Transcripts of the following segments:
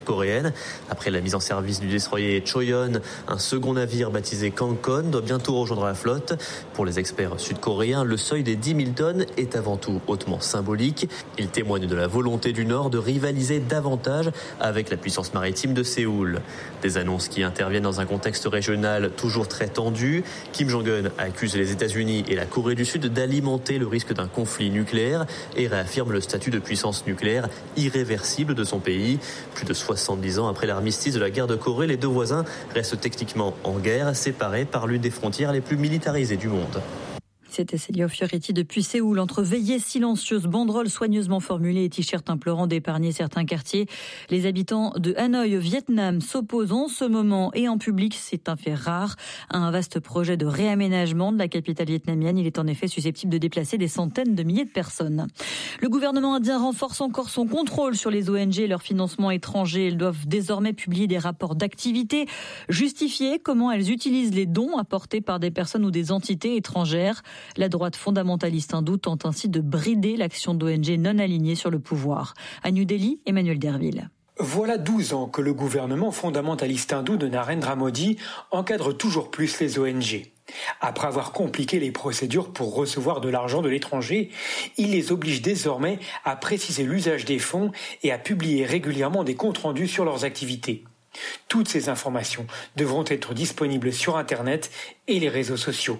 coréenne. Après la mise en service du destroyer Choyeon, un second navire baptisé Kangkon doit bientôt rejoindre la flotte. Pour les experts sud-coréens, le seuil des 10 000 tonnes est avant tout hautement symbolique. Il témoigne de la volonté du Nord de rivaliser davantage avec la puissance maritime de Séoul. Des annonces qui interviennent dans un contexte régional toujours très tendu. Kim Jong-un accuse les États-Unis et la Corée du Sud d'alimenter le risque d'un conflit nucléaire et réaffirme le statut de puissance nucléaire irréversible de son pays. Plus de 70 ans après l'armistice de la guerre de Corée, les deux voisins restent techniquement en guerre, séparés par l'une des frontières les plus militarisées du monde. C'était Célia Fioretti depuis Séoul. Entre veillées silencieuses, banderoles soigneusement formulées et t-shirts implorant d'épargner certains quartiers, les habitants de Hanoï, au Vietnam, s'opposent en ce moment et en public, c'est un fait rare, à un vaste projet de réaménagement de la capitale vietnamienne. Il est en effet susceptible de déplacer des centaines de milliers de personnes. Le gouvernement indien renforce encore son contrôle sur les ONG et leur financement étranger. Elles doivent désormais publier des rapports d'activité, justifier comment elles utilisent les dons apportés par des personnes ou des entités étrangères. La droite fondamentaliste hindoue tente ainsi de brider l'action d'ONG non alignées sur le pouvoir. À New Delhi, Emmanuel Derville. Voilà 12 ans que le gouvernement fondamentaliste hindou de Narendra Modi encadre toujours plus les ONG. Après avoir compliqué les procédures pour recevoir de l'argent de l'étranger, il les oblige désormais à préciser l'usage des fonds et à publier régulièrement des comptes rendus sur leurs activités. Toutes ces informations devront être disponibles sur Internet et les réseaux sociaux.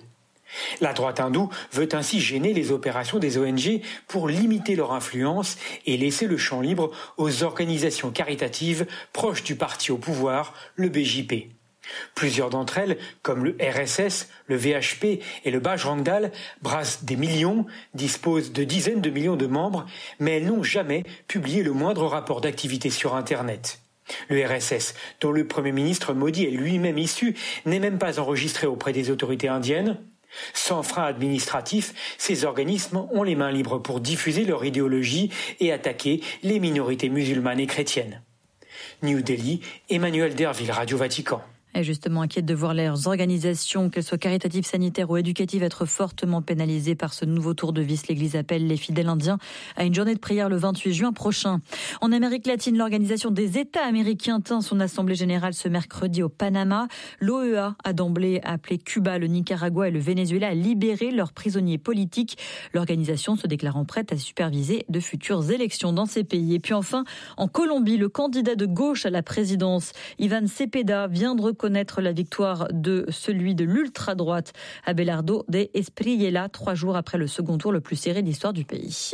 La droite hindoue veut ainsi gêner les opérations des ONG pour limiter leur influence et laisser le champ libre aux organisations caritatives proches du parti au pouvoir, le BJP. Plusieurs d'entre elles, comme le RSS, le VHP et le Bajrang Dal, brassent des millions, disposent de dizaines de millions de membres, mais elles n'ont jamais publié le moindre rapport d'activité sur Internet. Le RSS, dont le Premier ministre Modi est lui-même issu, n'est même pas enregistré auprès des autorités indiennes. Sans frein administratif, ces organismes ont les mains libres pour diffuser leur idéologie et attaquer les minorités musulmanes et chrétiennes. New Delhi, Emmanuel Derville, Radio Vatican. Et justement inquiète de voir leurs organisations, qu'elles soient caritatives, sanitaires ou éducatives, être fortement pénalisées par ce nouveau tour de vis. L'Église appelle les fidèles indiens à une journée de prière le 28 juin prochain. En Amérique latine, l'Organisation des États américains tient son assemblée générale ce mercredi au Panama. L'OEA a d'emblée appelé Cuba, le Nicaragua et le Venezuela à libérer leurs prisonniers politiques. L'organisation se déclarant prête à superviser de futures élections dans ces pays. Et puis enfin, en Colombie, le candidat de gauche à la présidence, Iván Cepeda, vient de connaître la victoire de celui de l'ultra-droite Abelardo de Espriella, 3 jours après le second tour le plus serré de l'histoire du pays.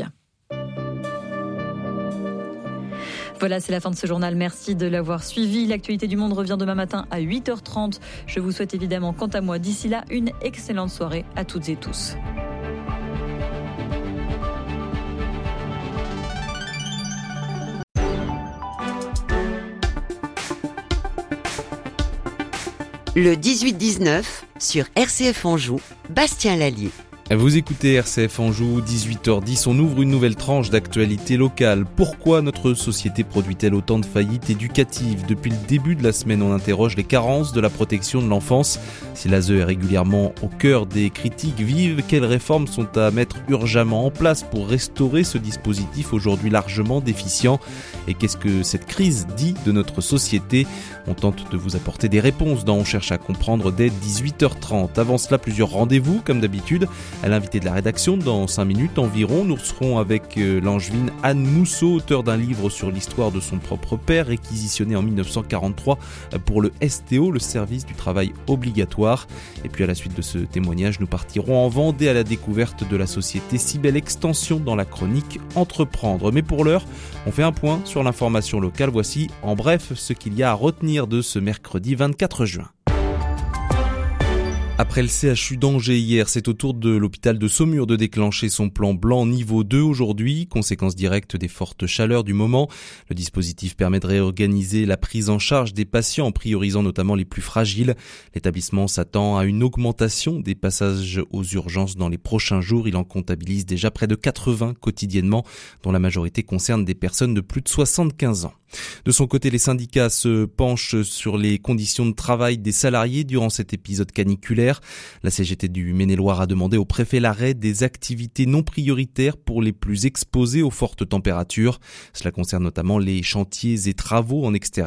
Voilà, c'est la fin de ce journal. Merci de l'avoir suivi. L'actualité du monde revient demain matin à 8h30. Je vous souhaite évidemment, quant à moi, d'ici là, une excellente soirée à toutes et tous. Le 18-19 sur RCF Anjou, Bastien Lallier. Vous écoutez RCF Anjou, 18h10, on ouvre une nouvelle tranche d'actualité locale. Pourquoi notre société produit-elle autant de faillites éducatives ? Depuis le début de la semaine, on interroge les carences de la protection de l'enfance. Si l'ASE est régulièrement au cœur des critiques vives, quelles réformes sont à mettre urgemment en place pour restaurer ce dispositif aujourd'hui largement déficient ? Et qu'est-ce que cette crise dit de notre société ? On tente de vous apporter des réponses dans On cherche à comprendre dès 18h30. Avant cela, plusieurs rendez-vous, comme d'habitude. À l'invité de la rédaction, dans 5 minutes environ, nous serons avec l'angevine Anne Mousseau, auteure d'un livre sur l'histoire de son propre père, réquisitionné en 1943 pour le STO, le service du travail obligatoire. Et puis à la suite de ce témoignage, nous partirons en Vendée à la découverte de la société Cybelle Extension dans la chronique Entreprendre. Mais pour l'heure, on fait un point sur l'information locale. Voici en bref ce qu'il y a à retenir de ce mercredi 24 juin. Après le CHU d'Angers hier, c'est au tour de l'hôpital de Saumur de déclencher son plan blanc niveau 2 aujourd'hui, conséquence directe des fortes chaleurs du moment. Le dispositif permet de réorganiser la prise en charge des patients en priorisant notamment les plus fragiles. L'établissement s'attend à une augmentation des passages aux urgences dans les prochains jours. Il en comptabilise déjà près de 80 quotidiennement, dont la majorité concerne des personnes de plus de 75 ans. De son côté, les syndicats se penchent sur les conditions de travail des salariés durant cet épisode caniculaire. La CGT du Maine-et-Loire a demandé au préfet l'arrêt des activités non prioritaires pour les plus exposés aux fortes températures. Cela concerne notamment les chantiers et travaux en extérieur